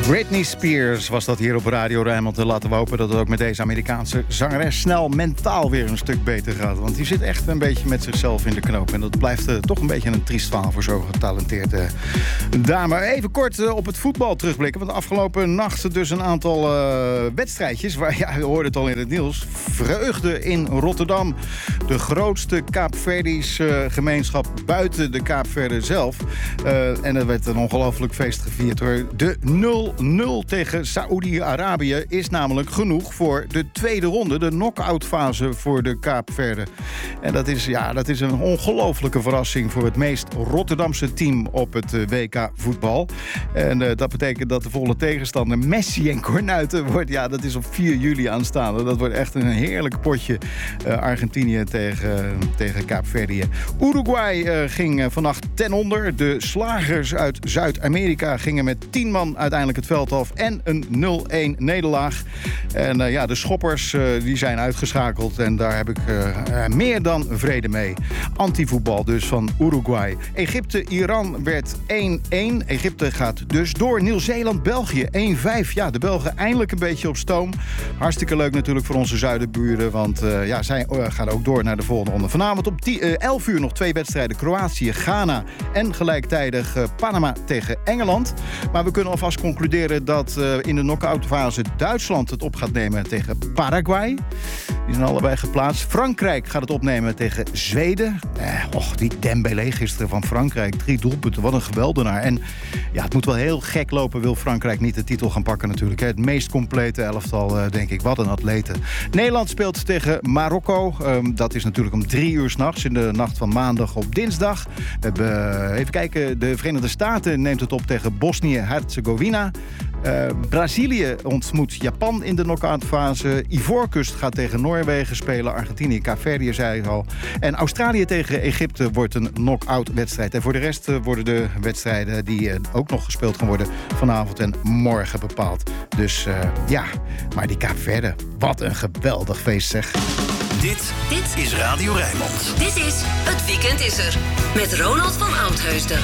Britney Spears was dat hier op Radio Rijnmond. Laten we hopen dat het ook met deze Amerikaanse zangeres snel mentaal weer een stuk beter gaat. Want die zit echt een beetje met zichzelf in de knoop. En dat blijft toch een beetje een triest verhaal voor zo'n getalenteerde dame. Even kort op het voetbal terugblikken. Want afgelopen nacht dus een aantal wedstrijdjes. Waar, ja, u hoorde het al in het nieuws. Vreugde in Rotterdam. De grootste Kaapverdische gemeenschap buiten de Kaapverden zelf. En er werd een ongelooflijk feest gevierd hoor. De 0-0 tegen Saoedi-Arabië is namelijk genoeg voor de tweede ronde. De knock-out fase voor de Kaapverden. En dat is een ongelooflijke verrassing voor het meest Rotterdamse team op het WK voetbal. En dat betekent dat de volle tegenstander Messi en Kornuiten wordt. Ja, dat is op 4 juli aanstaande. Dat wordt echt een heerlijk potje Argentinië tegen Kaapverdië. Uruguay ging vannacht ten onder. De slagers uit Zuid-Amerika gingen met 10 man uiteindelijk het veld af en een 0-1 nederlaag. En de schoppers die zijn uitgeschakeld en daar heb ik meer dan vrede mee. Antivoetbal dus van Uruguay. Egypte-Iran werd 1-1. Egypte gaat dus door. Nieuw-Zeeland-België 1-5. Ja, de Belgen eindelijk een beetje op stoom. Hartstikke leuk natuurlijk voor onze zuidenburen, want zij gaan ook door naar de volgende ronde. Vanavond op 11 uur nog 2 wedstrijden. Kroatië, Ghana en gelijktijdig Panama tegen Engeland. Maar we kunnen alvast concluderen dat in de knock-out fase Duitsland het op gaat nemen tegen Paraguay. Die zijn allebei geplaatst. Frankrijk gaat het opnemen tegen Zweden. Die Dembélé gisteren van Frankrijk. 3 doelpunten, wat een geweldenaar. En ja, het moet wel heel gek lopen, wil Frankrijk niet de titel gaan pakken natuurlijk. Het meest complete elftal, denk ik. Wat een atleten. Nederland speelt tegen Marokko. Dat is natuurlijk om 3 uur 's nachts, in de nacht van maandag op dinsdag. We hebben, even kijken, de Verenigde Staten neemt het op tegen Bosnië-Herzegovina. Brazilië ontmoet Japan in de knock-out fase. Ivoorkust gaat tegen Noorwegen spelen. Argentinië, Kaapverdië, zei ik al. En Australië tegen Egypte wordt een knock-out wedstrijd. En voor de rest worden de wedstrijden die ook nog gespeeld gaan worden vanavond en morgen bepaald. Dus maar die Kaapverden, wat een geweldig feest zeg. Dit is Radio Rijnmond. Dit is Het Weekend is er. Met Ronald van Oudheusden.